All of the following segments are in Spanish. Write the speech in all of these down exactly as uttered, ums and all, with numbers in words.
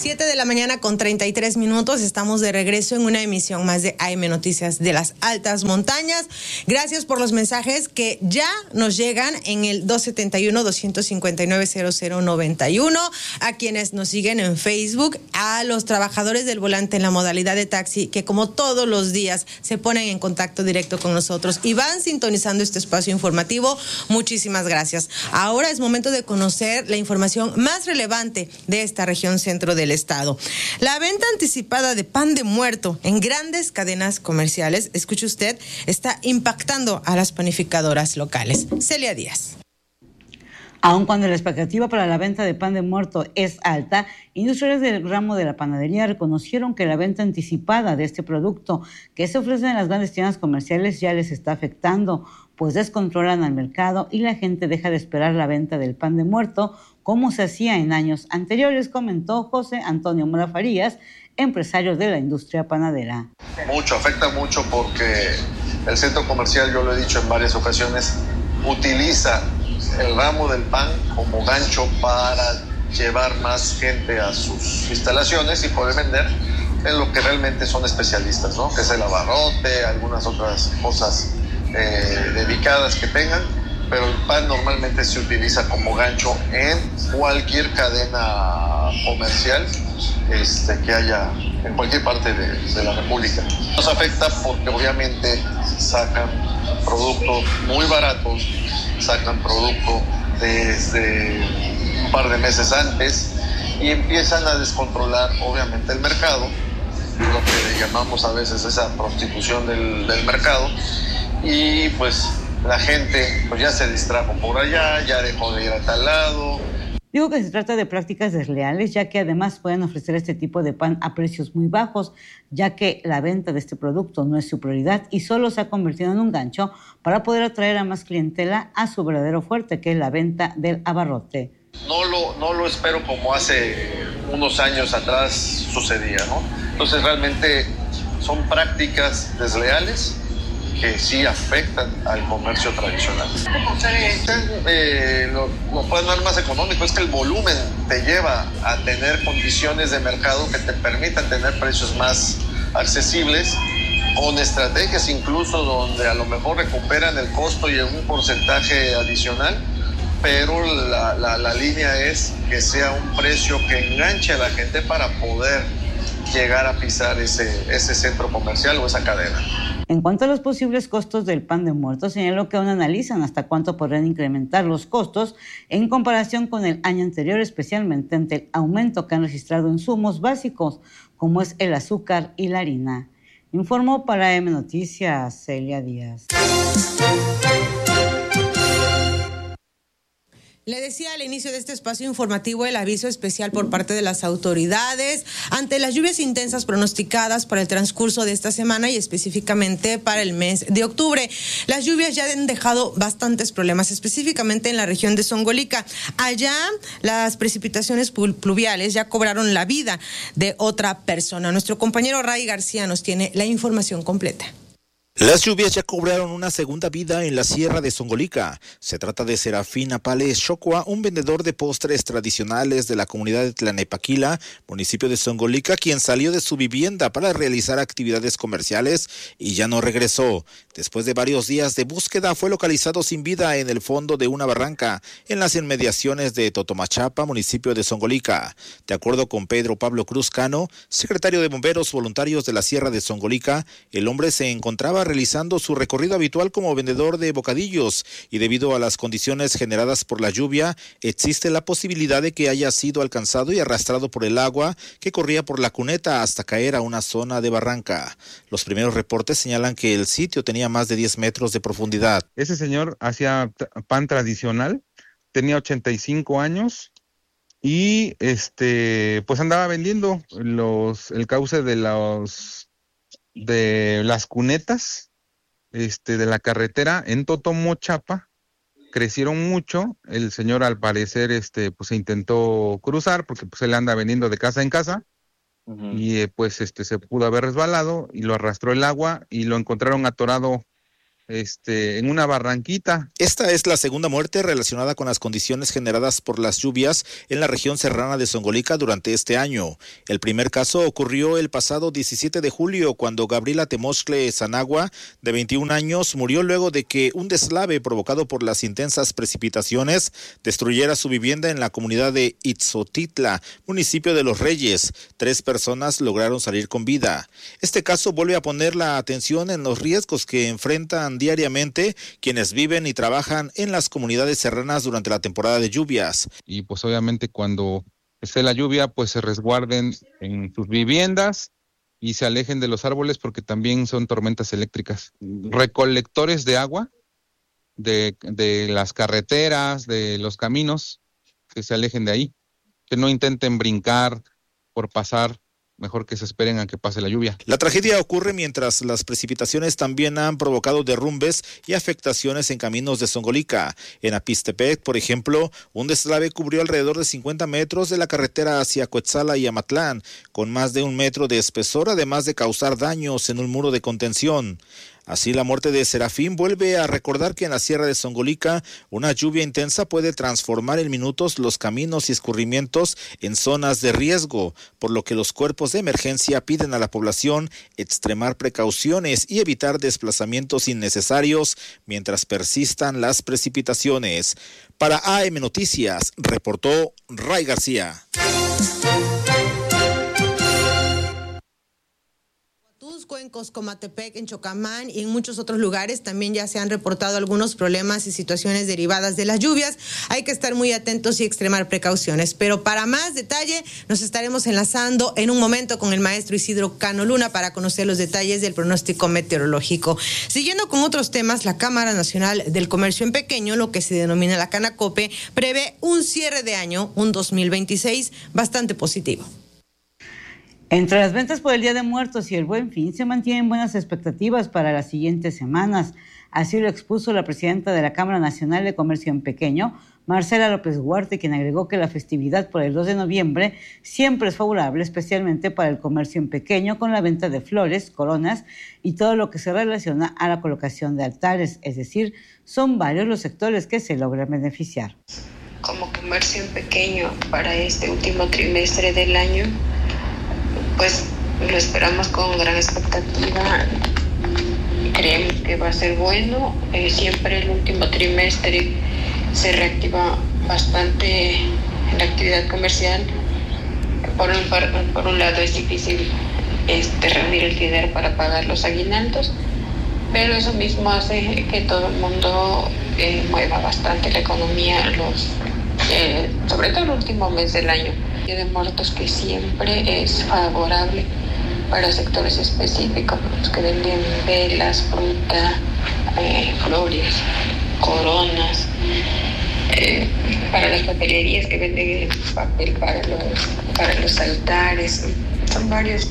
siete de la mañana con treinta y tres minutos. Estamos de regreso en una emisión más de A M Noticias de las Altas Montañas. Gracias por los mensajes que ya nos llegan en el dos setenta y uno, doscientos cincuenta y nueve, cero cero noventa y uno. A quienes nos siguen en Facebook, a los trabajadores del volante en la modalidad de taxi, que como todos los días se ponen en contacto directo con nosotros y van sintonizando este espacio informativo. Muchísimas gracias. Ahora es momento de conocer la información más relevante de esta región centro del estado. La venta anticipada de pan de muerto en grandes cadenas comerciales, escuche usted, está impactando a las panificadoras locales. Celia Díaz. Aun cuando la expectativa para la venta de pan de muerto es alta, industriales del ramo de la panadería reconocieron que la venta anticipada de este producto que se ofrece en las grandes tiendas comerciales ya les está afectando, pues descontrolan al mercado y la gente deja de esperar la venta del pan de muerto como se hacía en años anteriores, comentó José Antonio Mora Farías, empresario de la industria panadera. Mucho, afecta mucho porque el centro comercial, yo lo he dicho en varias ocasiones, utiliza el ramo del pan como gancho para llevar más gente a sus instalaciones y poder vender en lo que realmente son especialistas, ¿no? Que es el abarrote, algunas otras cosas eh, dedicadas que tengan, pero el pan normalmente se utiliza como gancho en cualquier cadena comercial este, que haya en cualquier parte de, de la República. Nos afecta porque obviamente sacan productos muy baratos, sacan producto desde un par de meses antes y empiezan a descontrolar obviamente el mercado, lo que le llamamos a veces esa prostitución del, del mercado, y pues la gente pues ya se distrajo por allá, ya dejó de ir a tal lado. Digo que se trata de prácticas desleales, ya que además pueden ofrecer este tipo de pan a precios muy bajos, ya que la venta de este producto no es su prioridad y solo se ha convertido en un gancho para poder atraer a más clientela a su verdadero fuerte, que es la venta del abarrote. No lo, no lo espero como hace unos años atrás sucedía, ¿no? Entonces realmente son prácticas desleales que sí afectan al comercio tradicional. Eh, lo, lo pueden dar más económico, es que el volumen te lleva a tener condiciones de mercado que te permitan tener precios más accesibles, con estrategias incluso donde a lo mejor recuperan el costo y un porcentaje adicional, pero la, la, la línea es que sea un precio que enganche a la gente para poder llegar a pisar ese, ese centro comercial o esa cadena. En cuanto a los posibles costos del pan de muerto, señaló que aún analizan hasta cuánto podrán incrementar los costos en comparación con el año anterior, especialmente ante el aumento que han registrado insumos básicos, como es el azúcar y la harina. Informó para A M Noticias, Celia Díaz. Le decía al inicio de este espacio informativo el aviso especial por parte de las autoridades ante las lluvias intensas pronosticadas para el transcurso de esta semana y específicamente para el mes de octubre. Las lluvias ya han dejado bastantes problemas, específicamente en la región de Zongolica. Allá las precipitaciones pluviales ya cobraron la vida de otra persona. Nuestro compañero Ray García nos tiene la información completa. Las lluvias ya cobraron una segunda vida en la sierra de Zongolica. Se trata de Serafín Apales Chocua, un vendedor de postres tradicionales de la comunidad de Tlanepaquila, municipio de Zongolica, quien salió de su vivienda para realizar actividades comerciales y ya no regresó. Después de varios días de búsqueda, fue localizado sin vida en el fondo de una barranca en las inmediaciones de Totomachapa, municipio de Zongolica. De acuerdo con Pedro Pablo Cruz Cano, secretario de Bomberos Voluntarios de la Sierra de Zongolica, el hombre se encontraba realizando su recorrido habitual como vendedor de bocadillos y debido a las condiciones generadas por la lluvia, existe la posibilidad de que haya sido alcanzado y arrastrado por el agua que corría por la cuneta hasta caer a una zona de barranca. Los primeros reportes señalan que el sitio tenía más de diez metros de profundidad. Ese señor hacía pan tradicional, tenía ochenta y cinco años y este pues andaba vendiendo los el cauce de los de las cunetas este de la carretera en Totomochapa. Crecieron mucho. El señor al parecer este pues se intentó cruzar porque pues él anda vendiendo de casa en casa. Uh-huh. Y eh, pues este se pudo haber resbalado y lo arrastró el agua y lo encontraron atorado este, en una barranquita. Esta es la segunda muerte relacionada con las condiciones generadas por las lluvias en la región serrana de Zongolica durante este año. El primer caso ocurrió el pasado diecisiete de julio, cuando Gabriela Temoxcle Zanagua, de veintiún años, murió luego de que un deslave provocado por las intensas precipitaciones destruyera su vivienda en la comunidad de Itzotitla, municipio de Los Reyes. Tres personas lograron salir con vida. Este caso vuelve a poner la atención en los riesgos que enfrentan diariamente quienes viven y trabajan en las comunidades serranas durante la temporada de lluvias. Y pues obviamente cuando esté la lluvia, pues se resguarden en sus viviendas y se alejen de los árboles, porque también son tormentas eléctricas. Recolectores de agua de, de las carreteras, de los caminos, que se alejen de ahí, que no intenten brincar por pasar. Mejor que se esperen a que pase la lluvia. La tragedia ocurre mientras las precipitaciones también han provocado derrumbes y afectaciones en caminos de Zongolica. En Apistepec, por ejemplo, un deslave cubrió alrededor de cincuenta metros de la carretera hacia Coetzala y Amatlán, con más de un metro de espesor, además de causar daños en un muro de contención. Así, la muerte de Serafín vuelve a recordar que en la sierra de Zongolica una lluvia intensa puede transformar en minutos los caminos y escurrimientos en zonas de riesgo, por lo que los cuerpos de emergencia piden a la población extremar precauciones y evitar desplazamientos innecesarios mientras persistan las precipitaciones. Para A M Noticias, reportó Ray García. En Coscomatepec, en Chocamán y en muchos otros lugares también ya se han reportado algunos problemas y situaciones derivadas de las lluvias. Hay que estar muy atentos y extremar precauciones. Pero para más detalle nos estaremos enlazando en un momento con el maestro Isidro Cano Luna para conocer los detalles del pronóstico meteorológico. Siguiendo con otros temas, la Cámara Nacional del Comercio en Pequeño, lo que se denomina la Canacope, prevé un cierre de año, un dos mil veintiséis, bastante positivo. Entre las ventas por el Día de Muertos y el Buen Fin se mantienen buenas expectativas para las siguientes semanas. Así lo expuso la presidenta de la Cámara Nacional de Comercio en Pequeño, Marcela López Huarte, quien agregó que la festividad por el dos de noviembre siempre es favorable, especialmente para el comercio en pequeño, con la venta de flores, coronas y todo lo que se relaciona a la colocación de altares. Es decir, son varios los sectores que se logran beneficiar. Como comercio en pequeño para este último trimestre del año, pues lo esperamos con gran expectativa. Creemos que va a ser bueno. Eh, siempre el último trimestre se reactiva bastante la actividad comercial. Por un, por un lado es difícil este, reunir el dinero para pagar los aguinaldos, pero eso mismo hace que todo el mundo eh, mueva bastante la economía, los, eh, sobre todo el último mes del año. Día de Muertos que siempre es favorable para sectores específicos, los que venden velas, fruta, eh, flores, coronas, eh, para las papelerías que venden papel para los, para los altares, son varios.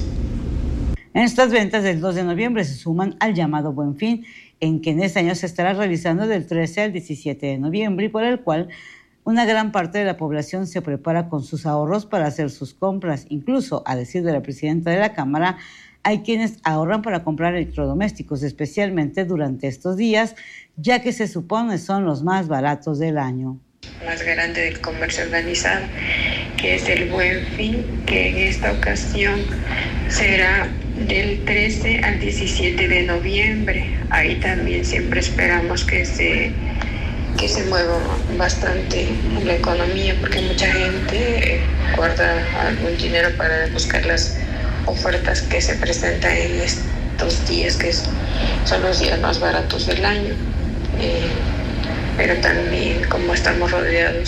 En estas ventas del dos de noviembre se suman al llamado Buen Fin, en que en este año se estará realizando del trece al diecisiete de noviembre y por el cual una gran parte de la población se prepara con sus ahorros para hacer sus compras. Incluso, a decir de la presidenta de la Cámara, hay quienes ahorran para comprar electrodomésticos, especialmente durante estos días, ya que se supone son los más baratos del año. Más grande del comercio organizado, que es el Buen Fin, que en esta ocasión será del trece al diecisiete de noviembre. Ahí también siempre esperamos que se que se mueva bastante la economía, porque mucha gente guarda algún dinero para buscar las ofertas que se presentan en estos días, que son los días más baratos del año. Eh, pero también, como estamos rodeados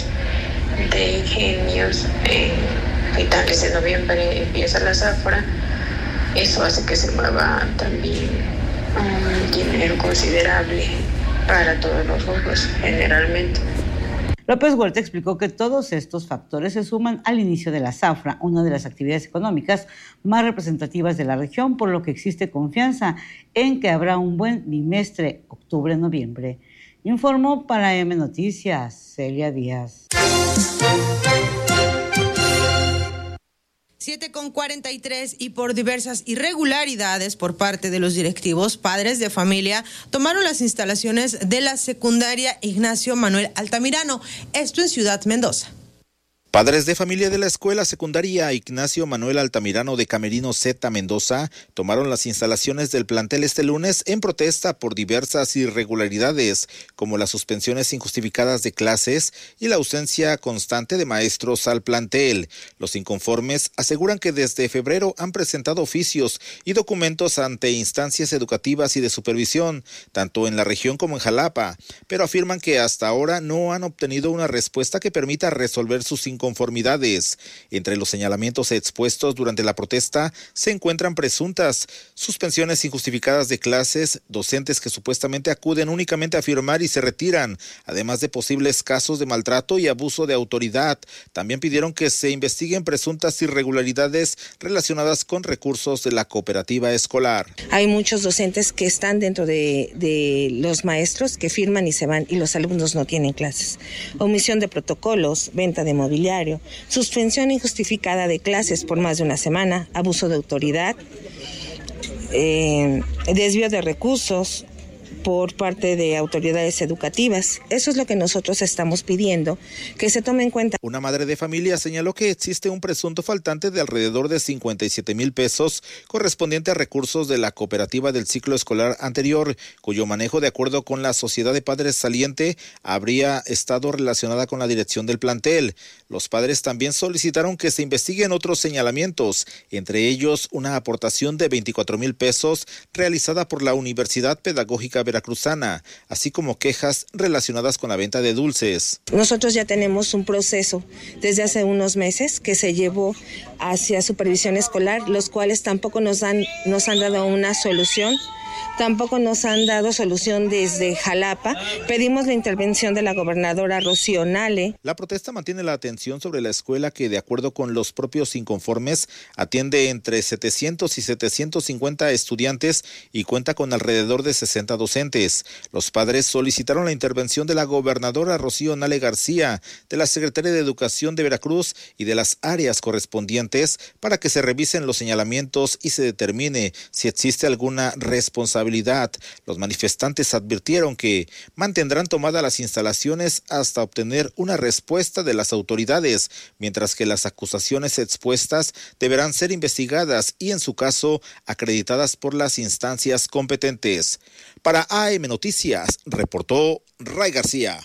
de ingenios, en finales de noviembre empieza la zafra, eso hace que se mueva también un dinero considerable para todos los rubros generalmente. López Huerta explicó que todos estos factores se suman al inicio de la zafra, una de las actividades económicas más representativas de la región, por lo que existe confianza en que habrá un buen bimestre octubre-noviembre. Informó para M Noticias, Celia Díaz. siete con cuarenta y tres y por diversas irregularidades por parte de los directivos, padres de familia tomaron las instalaciones de la secundaria Ignacio Manuel Altamirano, esto en Ciudad Mendoza. Padres de familia de la escuela secundaria Ignacio Manuel Altamirano de Camerino Z, Mendoza, tomaron las instalaciones del plantel este lunes en protesta por diversas irregularidades, como las suspensiones injustificadas de clases y la ausencia constante de maestros al plantel. Los inconformes aseguran que desde febrero han presentado oficios y documentos ante instancias educativas y de supervisión, tanto en la región como en Jalapa, pero afirman que hasta ahora no han obtenido una respuesta que permita resolver sus inconformidades. Conformidades. Entre los señalamientos expuestos durante la protesta se encuentran presuntas suspensiones injustificadas de clases, docentes que supuestamente acuden únicamente a firmar y se retiran, además de posibles casos de maltrato y abuso de autoridad. También pidieron que se investiguen presuntas irregularidades relacionadas con recursos de la cooperativa escolar. Hay muchos docentes que están dentro de, de los maestros que firman y se van y los alumnos no tienen clases. Omisión de protocolos, venta de mobiliario, suspensión injustificada de clases por más de una semana, abuso de autoridad, eh, desvío de recursos por parte de autoridades educativas. Eso es lo que nosotros estamos pidiendo, que se tome en cuenta. Una madre de familia señaló que existe un presunto faltante de alrededor de cincuenta y siete mil pesos correspondiente a recursos de la cooperativa del ciclo escolar anterior, cuyo manejo, de acuerdo con la sociedad de padres saliente, habría estado relacionada con la dirección del plantel. Los padres también solicitaron que se investiguen otros señalamientos, entre ellos una aportación de veinticuatro mil pesos realizada por la Universidad Pedagógica Veracruzana, así como quejas relacionadas con la venta de dulces. Nosotros ya tenemos un proceso desde hace unos meses que se llevó hacia supervisión escolar, los cuales tampoco nos han, nos han dado una solución. Tampoco nos han dado solución desde Jalapa. Pedimos la intervención de la gobernadora Rocío Nale. La protesta mantiene la atención sobre la escuela que, de acuerdo con los propios inconformes, atiende entre setecientos y setecientos cincuenta estudiantes y cuenta con alrededor de sesenta docentes. Los padres solicitaron la intervención de la gobernadora Rocío Nale García, de la Secretaría de Educación de Veracruz y de las áreas correspondientes para que se revisen los señalamientos y se determine si existe alguna responsabilidad. Los manifestantes advirtieron que mantendrán tomadas las instalaciones hasta obtener una respuesta de las autoridades, mientras que las acusaciones expuestas deberán ser investigadas y, en su caso, acreditadas por las instancias competentes. Para A M Noticias, reportó Ray García.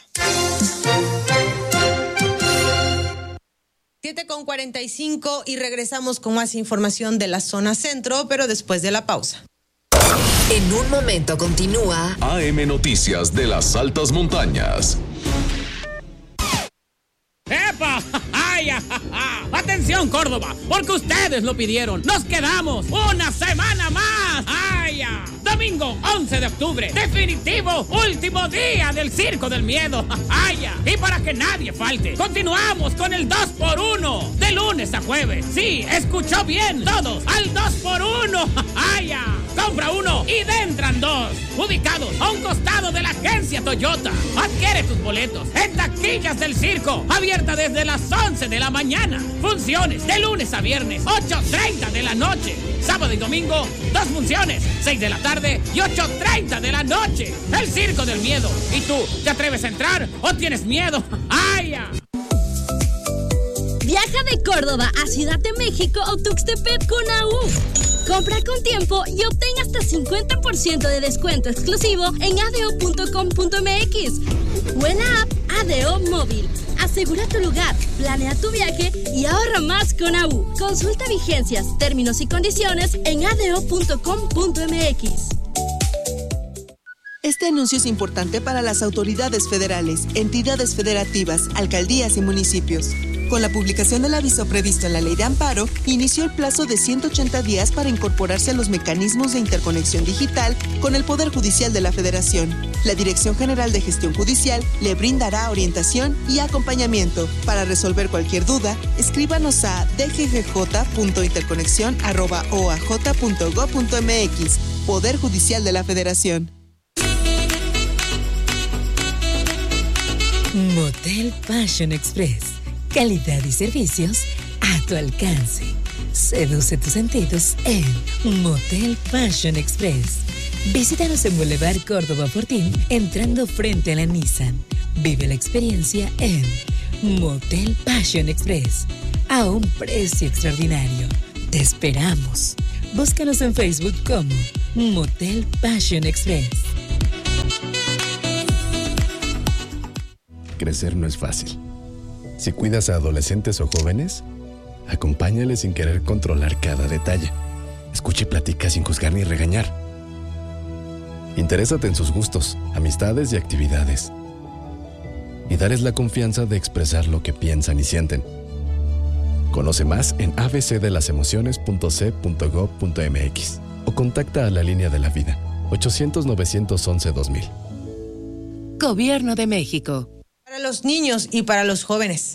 siete con cuarenta y cinco y regresamos con más información de la zona centro, pero después de la pausa. En un momento continúa A M Noticias de las Altas Montañas. ¡Epa! ¡Ay! ¡Atención, Córdoba! Porque ustedes lo pidieron. ¡Nos quedamos una semana más! ¡Ay! Domingo once de octubre, definitivo, último día del Circo del Miedo. ¡Ay! Y para que nadie falte, continuamos con el dos por uno, de lunes a jueves. Sí, escuchó bien, todos al dos por uno. ¡Ay! Compra uno y entran dos. Ubicados a un costado de la agencia Toyota. Adquiere tus boletos en Taquillas del Circo, abierta desde las once de la mañana. Funciones de lunes a viernes, ocho treinta de la noche. Sábado y domingo, dos funciones, seis de la tarde y ocho treinta de la noche. El Circo del Miedo. ¿Y tú, te atreves a entrar o tienes miedo? ¡Ay! Viaja de Córdoba a Ciudad de México o Tuxtepec con A U. Compra con tiempo y obtén hasta cincuenta por ciento de descuento exclusivo en adeo punto com punto m x o en la app Adeo Móvil. Asegura tu lugar, planea tu viaje y ahorra más con A U. Consulta vigencias, términos y condiciones en adeo punto com punto m x. Este anuncio es importante para las autoridades federales, entidades federativas, alcaldías y municipios. Con la publicación del aviso previsto en la Ley de Amparo, inició el plazo de ciento ochenta días para incorporarse a los mecanismos de interconexión digital con el Poder Judicial de la Federación. La Dirección General de Gestión Judicial le brindará orientación y acompañamiento. Para resolver cualquier duda, escríbanos a d g g j punto interconexión arroba o a j punto gob punto m x. Poder Judicial de la Federación. Motel Passion Express. Calidad y servicios a tu alcance. Seduce tus sentidos en Motel Fashion Express. Visítanos en Boulevard Córdoba Fortín, entrando frente a la Nissan. Vive la experiencia en Motel Fashion Express, a un precio extraordinario. Te esperamos. Búscanos en Facebook como Motel Fashion Express. Crecer no es fácil. Si cuidas a adolescentes o jóvenes, acompáñales sin querer controlar cada detalle. Escucha y platica sin juzgar ni regañar. Interésate en sus gustos, amistades y actividades. Y darles la confianza de expresar lo que piensan y sienten. Conoce más en a b c de las emociones punto c punto gob punto m x o contacta a la Línea de la Vida ochocientos, novecientos once, dos mil. Gobierno de México. Para los niños y para los jóvenes.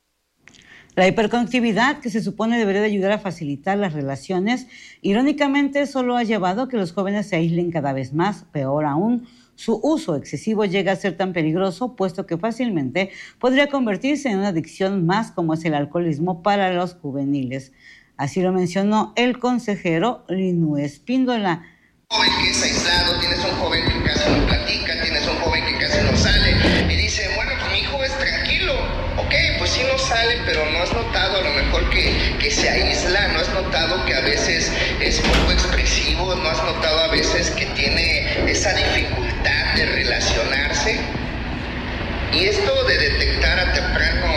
La hiperconectividad, que se supone debería de ayudar a facilitar las relaciones, irónicamente solo ha llevado a que los jóvenes se aíslen cada vez más. Peor aún, su uso excesivo llega a ser tan peligroso, puesto que fácilmente podría convertirse en una adicción más, como es el alcoholismo para los juveniles. Así lo mencionó el consejero Linú Espíndola. Joven que es aislado, tienes un joven que casi no platica, tienes un joven que casi no sale y dice, bueno, pues mi hijo es tranquilo, ok, pues sí no sale, pero no has notado a lo mejor que, que se aísla, no has notado que a veces es poco expresivo, no has notado a veces que tiene esa dificultad de relacionarse. Y esto de detectar a temprano,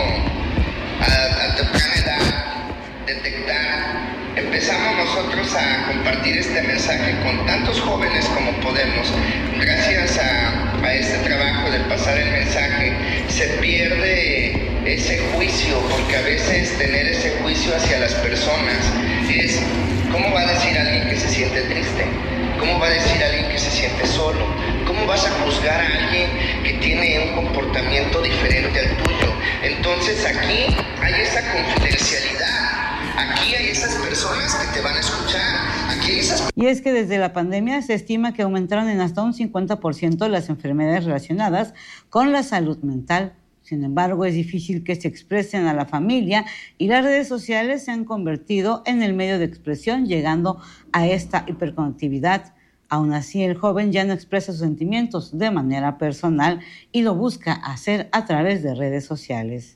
a, a temprana edad, detectar. Empezamos nosotros a compartir este mensaje con tantos jóvenes como podemos. Gracias a, a este trabajo de pasar el mensaje, se pierde ese juicio, porque a veces tener ese juicio hacia las personas es, ¿cómo va a decir alguien que se siente triste? ¿Cómo va a decir alguien que se siente solo? ¿Cómo vas a juzgar a alguien que tiene un comportamiento diferente al tuyo? Entonces aquí hay esa confidencialidad. Aquí hay esas personas que te van a escuchar. Aquí hay esas... Y es que desde la pandemia se estima que aumentaron en hasta un cincuenta por ciento las enfermedades relacionadas con la salud mental. Sin embargo, es difícil que se expresen a la familia y las redes sociales se han convertido en el medio de expresión, llegando a esta hiperconectividad. Aún así, el joven ya no expresa sus sentimientos de manera personal y lo busca hacer a través de redes sociales.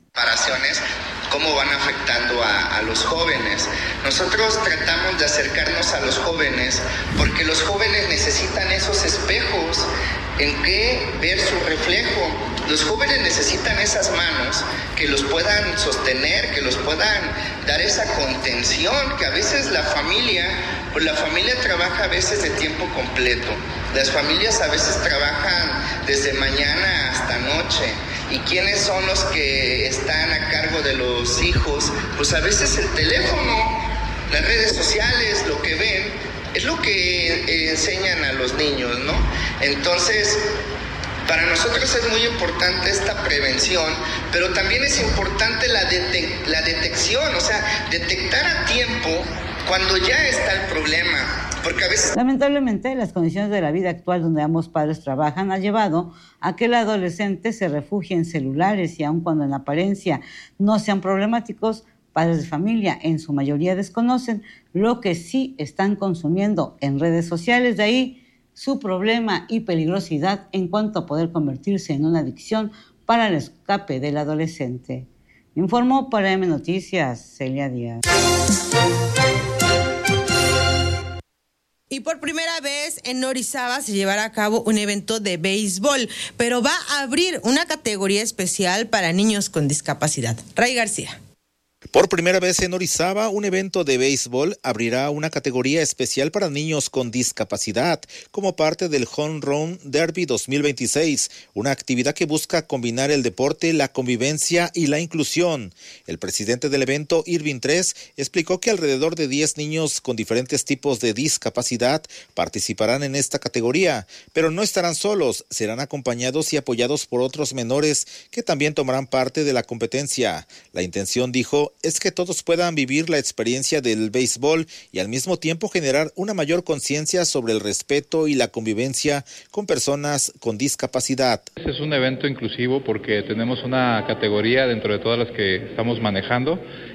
¿Cómo van afectando a, a los jóvenes? Nosotros tratamos de acercarnos a los jóvenes porque los jóvenes necesitan esos espejos en que ver su reflejo. Los jóvenes necesitan esas manos que los puedan sostener, que los puedan dar esa contención, que a veces la familia, pues la familia trabaja a veces de tiempo completo. Las familias a veces trabajan desde mañana hasta noche. ¿Y quiénes son los que están a cargo de los hijos? Pues a veces el teléfono, las redes sociales, lo que ven, es lo que eh, enseñan a los niños, ¿no? Entonces, para nosotros es muy importante esta prevención, pero también es importante la, detec- la detección, o sea, detectar a tiempo cuando ya está el problema. Porque a veces... Lamentablemente, las condiciones de la vida actual donde ambos padres trabajan ha llevado a que el adolescente se refugie en celulares y aun cuando en apariencia no sean problemáticos, padres de familia en su mayoría desconocen lo que sí están consumiendo en redes sociales. De ahí su problema y peligrosidad en cuanto a poder convertirse en una adicción para el escape del adolescente. Informó para M Noticias, Celia Díaz. Y por primera vez en Orizaba se llevará a cabo un evento de béisbol, pero va a abrir una categoría especial para niños con discapacidad. Ray García. Por primera vez en Orizaba, un evento de béisbol abrirá una categoría especial para niños con discapacidad, como parte del Home Run Derby dos mil veintiséis, una actividad que busca combinar el deporte, la convivencia y la inclusión. El presidente del evento, Irving tres, explicó que alrededor de diez niños con diferentes tipos de discapacidad participarán en esta categoría, pero no estarán solos, serán acompañados y apoyados por otros menores que también tomarán parte de la competencia. La intención, dijo, es que todos puedan vivir la experiencia del béisbol y al mismo tiempo generar una mayor conciencia sobre el respeto y la convivencia con personas con discapacidad. Es un evento inclusivo porque tenemos una categoría dentro de todas las que estamos manejando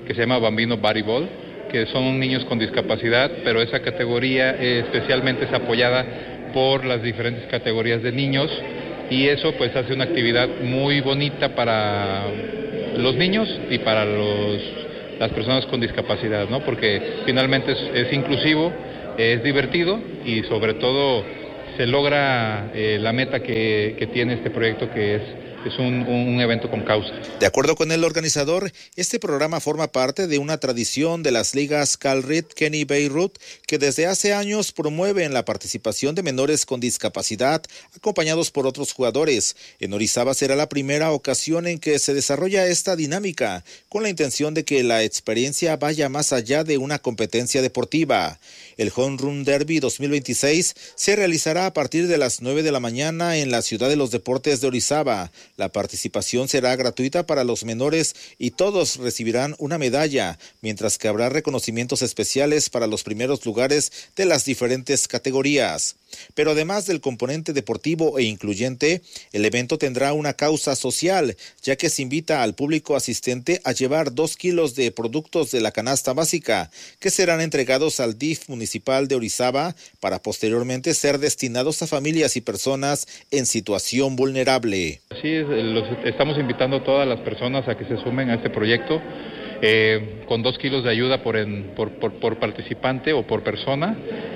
que se llama Bambino Body Ball, que son niños con discapacidad, pero esa categoría eh, especialmente es apoyada por las diferentes categorías de niños, y eso pues hace una actividad muy bonita para los niños y para los, las personas con discapacidad, ¿no? Porque finalmente es, es inclusivo, es divertido y sobre todo se logra eh, la meta que, que tiene este proyecto, que es Es un, un evento con causa. De acuerdo con el organizador, este programa forma parte de una tradición de las ligas Calrit, Kenny Beirut, que desde hace años promueven la participación de menores con discapacidad, acompañados por otros jugadores. En Orizaba será la primera ocasión en que se desarrolla esta dinámica, con la intención de que la experiencia vaya más allá de una competencia deportiva. El Home Run Derby dos mil veintiséis se realizará a partir de las nueve de la mañana en la Ciudad de los Deportes de Orizaba. La participación será gratuita para los menores y todos recibirán una medalla, mientras que habrá reconocimientos especiales para los primeros lugares de las diferentes categorías. Pero además del componente deportivo e incluyente, el evento tendrá una causa social, ya que se invita al público asistente a llevar dos kilos de productos de la canasta básica, que serán entregados al D I F municipal de Orizaba para posteriormente ser destinados a familias y personas en situación vulnerable. Sí, los, estamos invitando a todas las personas a que se sumen a este proyecto, eh, con dos kilos de ayuda por, en, por, por, por participante o por persona,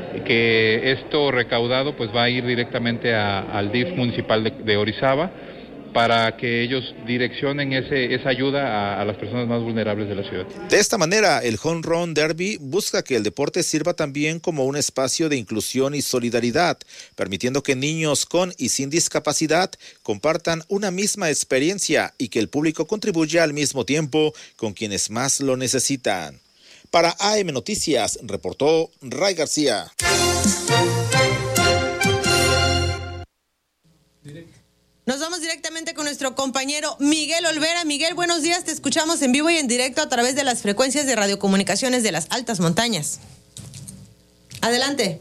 que esto recaudado pues va a ir directamente a, al D I F municipal de, de Orizaba, para que ellos direccionen ese, esa ayuda a, a las personas más vulnerables de la ciudad. De esta manera, el Home Run Derby busca que el deporte sirva también como un espacio de inclusión y solidaridad, permitiendo que niños con y sin discapacidad compartan una misma experiencia y que el público contribuya al mismo tiempo con quienes más lo necesitan. Para A M Noticias, reportó Ray García. Nos vamos directamente con nuestro compañero Miguel Olvera. Miguel, buenos días, te escuchamos en vivo y en directo a través de las frecuencias de radiocomunicaciones de las altas montañas. Adelante.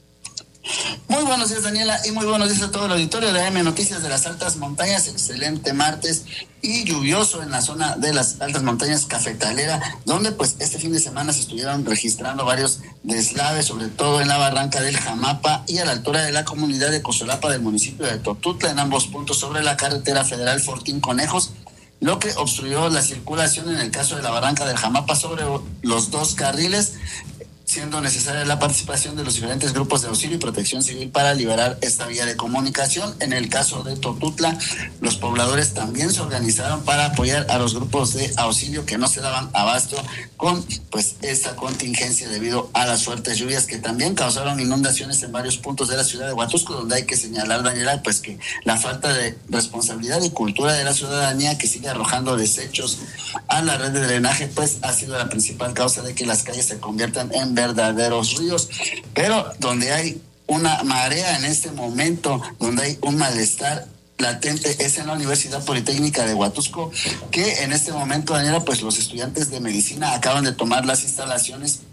Muy buenos días, Daniela, y muy buenos días a todo el auditorio de A M Noticias de las Altas Montañas. Excelente martes y lluvioso en la zona de las Altas Montañas Cafetalera, donde pues este fin de semana se estuvieron registrando varios deslaves, sobre todo en la barranca del Jamapa y a la altura de la comunidad de Cosolapa del municipio de Totutla, en ambos puntos sobre la carretera federal Fortín Conejos, lo que obstruyó la circulación en el caso de la barranca del Jamapa sobre los dos carriles, siendo necesaria la participación de los diferentes grupos de auxilio y protección civil para liberar esta vía de comunicación. En el caso de Totutla, los pobladores también se organizaron para apoyar a los grupos de auxilio que no se daban abasto con pues esta contingencia debido a las fuertes lluvias que también causaron inundaciones en varios puntos de la ciudad de Huatusco, donde hay que señalar, Daniela, pues que la falta de responsabilidad y cultura de la ciudadanía, que sigue arrojando desechos a la red de drenaje, pues ha sido la principal causa de que las calles se conviertan en verdaderos ríos. Pero donde hay una marea en este momento, donde hay un malestar latente, es en la Universidad Politécnica de Huatusco, que en este momento, Daniela, pues los estudiantes de medicina acaban de tomar las instalaciones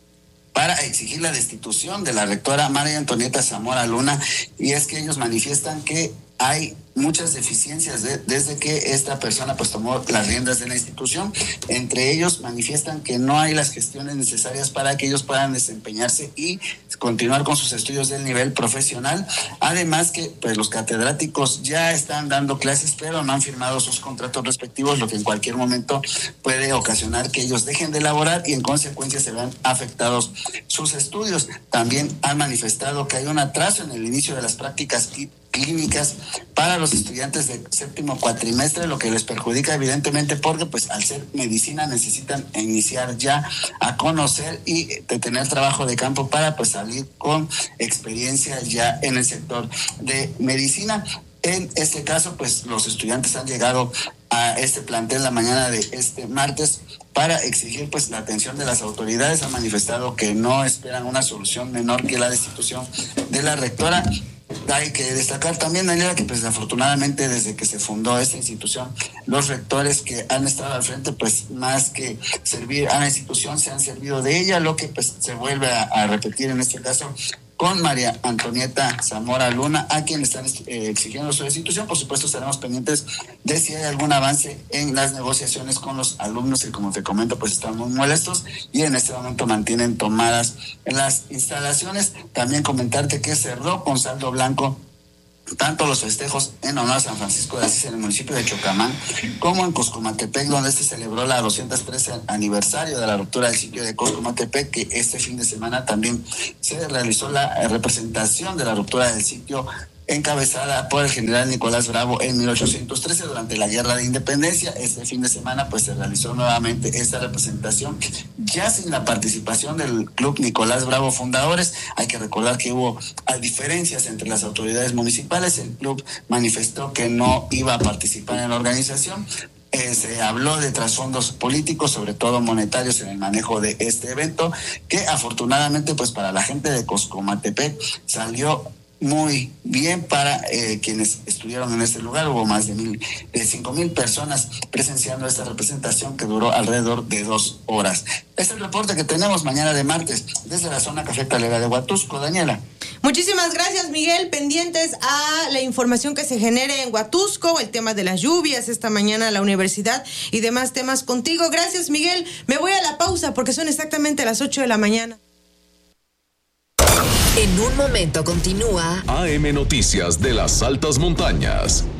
para exigir la destitución de la rectora María Antonieta Zamora Luna, y es que ellos manifiestan que hay muchas deficiencias de, desde que esta persona pues tomó las riendas de la institución. Entre ellos manifiestan que no hay las gestiones necesarias para que ellos puedan desempeñarse y continuar con sus estudios del nivel profesional. Además que pues los catedráticos ya están dando clases, pero no han firmado sus contratos respectivos, lo que en cualquier momento puede ocasionar que ellos dejen de elaborar y en consecuencia se vean afectados sus estudios. También han manifestado que hay un atraso en el inicio de las prácticas clínicas para los estudiantes de séptimo cuatrimestre, lo que les perjudica evidentemente porque pues al ser medicina necesitan iniciar ya a conocer y de tener trabajo de campo para pues salir con experiencia ya en el sector de medicina. En este caso pues los estudiantes han llegado a este plantel la mañana de este martes para exigir pues la atención de las autoridades. Han manifestado que no esperan una solución menor que la destitución de la rectora. Hay que destacar también, Daniela, que pues desafortunadamente desde que se fundó esta institución, los rectores que han estado al frente, pues más que servir a la institución, se han servido de ella, lo que pues se vuelve a, a repetir en este caso con María Antonieta Zamora Luna, a quien están eh, exigiendo su destitución. Por supuesto, estaremos pendientes de si hay algún avance en las negociaciones con los alumnos, que como te comento, pues están muy molestos y en este momento mantienen tomadas las instalaciones. También comentarte que cerró con saldo blanco tanto los festejos en honor a San Francisco de Asís en el municipio de Chocamán como en Coscomatepec, donde se celebró la doscientos trece aniversario de la ruptura del sitio de Coscomatepec, que este fin de semana también se realizó la representación de la ruptura del sitio encabezada por el general Nicolás Bravo en mil ochocientos trece durante la Guerra de Independencia. Este fin de semana pues se realizó nuevamente esta representación, ya sin la participación del Club Nicolás Bravo Fundadores. Hay que recordar que hubo diferencias entre las autoridades municipales. El club manifestó que no iba a participar en la organización. Eh, se habló de trasfondos políticos, sobre todo monetarios, en el manejo de este evento, que afortunadamente pues para la gente de Coscomatepec salió muy bien para eh, quienes estuvieron en este lugar. Hubo más de mil, de cinco mil personas presenciando esta representación que duró alrededor de dos horas. Este es el reporte que tenemos mañana de martes desde la zona cafetalera de Huatusco. Daniela. Muchísimas gracias, Miguel. Pendientes a la información que se genere en Huatusco, el tema de las lluvias esta mañana a la universidad y demás temas contigo. Gracias, Miguel. Me voy a la pausa porque son exactamente las ocho de la mañana. En un momento continúa A M Noticias de las Altas Montañas.